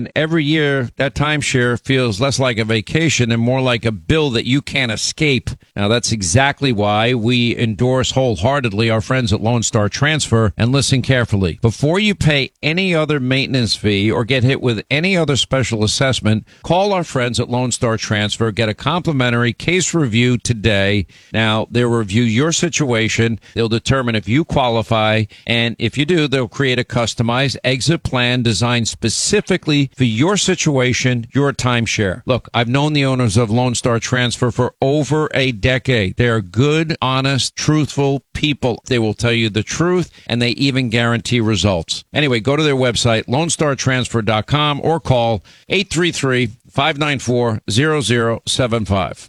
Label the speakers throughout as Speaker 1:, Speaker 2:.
Speaker 1: And every year, that timeshare feels less like a vacation and more like a bill that you can't escape. Now, that's exactly why we endorse wholeheartedly our friends at Lone Star Transfer. And listen carefully. Before you pay any other maintenance fee or get hit with any other special assessment, call our friends at Lone Star Transfer. Get a complimentary case review today. Now, they'll review your situation. They'll determine if you qualify. And if you do, they'll create a customized exit plan designed specifically for your situation, your timeshare. Look, I've known the owners of Lone Star Transfer for over a decade. They are good, honest, truthful people. They will tell you the truth, and they even guarantee results. Anyway, go to their website, LoneStarTransfer.com, or call 833-594-0075.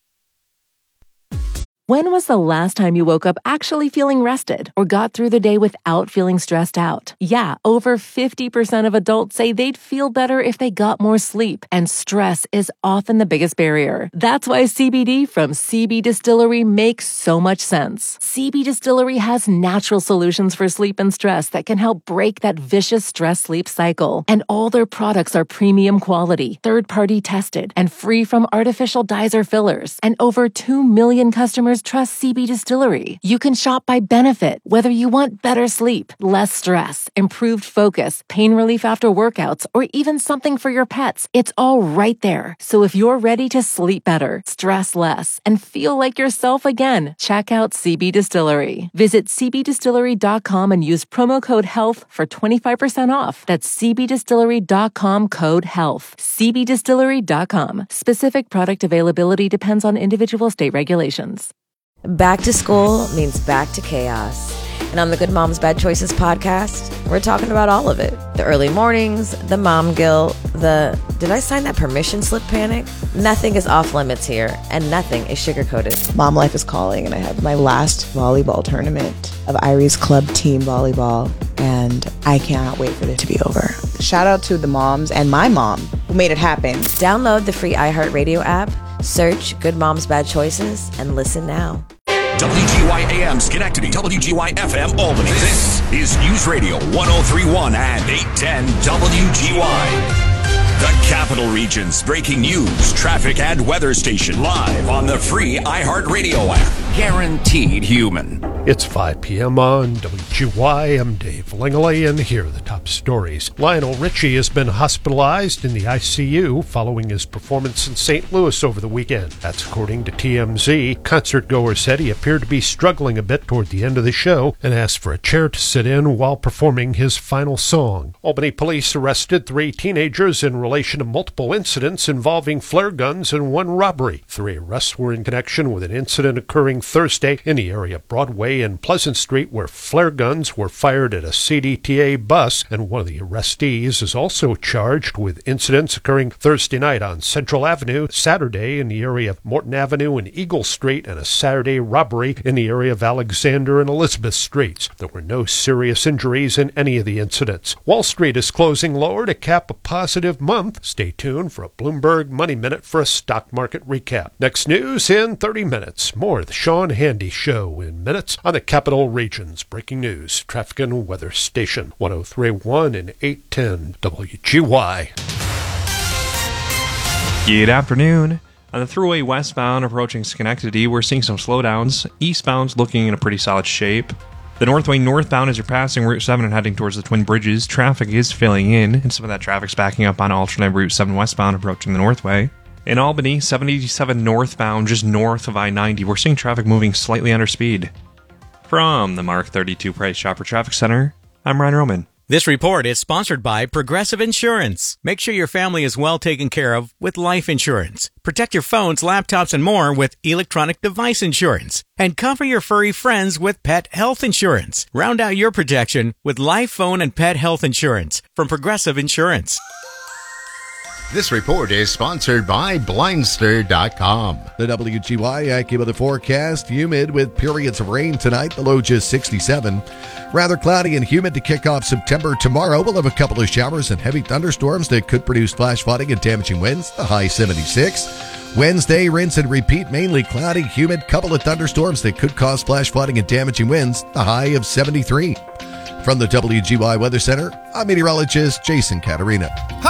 Speaker 2: When was the last time you woke up actually feeling rested or got through the day without feeling stressed out? Yeah, over 50% of adults say they'd feel better if they got more sleep, and stress is often the biggest barrier. That's why CBD from CB Distillery makes so much sense. CB Distillery has natural solutions for sleep and stress that can help break that vicious stress-sleep cycle. And all their products are premium quality, third-party tested, and free from artificial dyes or fillers. And over 2 million customers trust CB Distillery. You can shop by benefit, whether you want better sleep, less stress, improved focus, pain relief after workouts, or even something for your pets. It's all right there. So if you're ready to sleep better, stress less, and feel like yourself again, check out CB Distillery. Visit cbdistillery.com and use promo code HEALTH for 25% off. That's cbdistillery.com, code HEALTH. cbdistillery.com. Specific product availability depends on individual state regulations.
Speaker 3: Back to school means back to chaos. And on the Good Moms Bad Choices podcast, we're talking about all of it. The early mornings, the mom guilt, the did I sign that permission slip panic? Nothing is off limits here, and nothing is sugar-coated.
Speaker 4: Mom life is calling, and I have my last volleyball tournament of Irie's club team volleyball, and I cannot wait for it to be over. Shout out to the moms and my mom who made it happen.
Speaker 3: Download the free iHeartRadio app, search Good Moms Bad Choices, and listen now.
Speaker 5: WGY AM Schenectady, WGY FM Albany. This is News Radio 1031 and 810 WGY. The Capital Region's breaking news, traffic, and weather station live on the free iHeartRadio app. Guaranteed human.
Speaker 6: It's 5 p.m. on WGY. I'm Dave Langley, and here are the top stories. Lionel Richie has been hospitalized in the ICU following his performance in St. Louis over the weekend. That's according to TMZ. Concertgoer said he appeared to be struggling a bit toward the end of the show and asked for a chair to sit in while performing his final song. Albany police arrested 3 teenagers in relation to multiple incidents involving flare guns and 1 robbery. 3 arrests were in connection with an incident occurring Thursday in the area of Broadway and Pleasant Street, where flare guns were fired at a CDTA bus, and one of the arrestees is also charged with incidents occurring Thursday night on Central Avenue, Saturday in the area of Morton Avenue and Eagle Street, and a Saturday robbery in the area of Alexander and Elizabeth Streets. There were no serious injuries in any of the incidents. Wall Street is closing lower to cap a positive month. Stay tuned for a Bloomberg Money Minute for a stock market recap. Next news in 30 minutes. More of the Sean Handy Show in minutes on the Capital Region's breaking news, traffic and weather station, 1031 and 810 WGY.
Speaker 7: Good afternoon. On the Thruway westbound approaching Schenectady, we're seeing some slowdowns. Eastbound's looking in a pretty solid shape. The Northway northbound, as you're passing Route 7 and heading towards the Twin Bridges, traffic is filling in, and some of that traffic's backing up on alternate Route 7 westbound approaching the Northway. In Albany, 787 northbound, just north of I-90, we're seeing traffic moving slightly under speed. From the Mark 32 Price Chopper Traffic Center, I'm Ryan Roman.
Speaker 8: This report is sponsored by Progressive Insurance. Make sure your family is well taken care of with life insurance. Protect your phones, laptops, and more with electronic device insurance. And cover your furry friends with pet health insurance. Round out your protection with life, phone, and pet health insurance from Progressive Insurance.
Speaker 9: This report is sponsored by Blindster.com.
Speaker 10: The WGY AccuWeather forecast, humid with periods of rain tonight, the low just 67. Rather cloudy and humid to kick off September. Tomorrow we'll have a couple of showers and heavy thunderstorms that could produce flash flooding and damaging winds, the high 76. Wednesday, rinse and repeat, mainly cloudy, humid, couple of thunderstorms that could cause flash flooding and damaging winds, the high of 73. From the WGY Weather Center, I'm meteorologist Jason Caterina.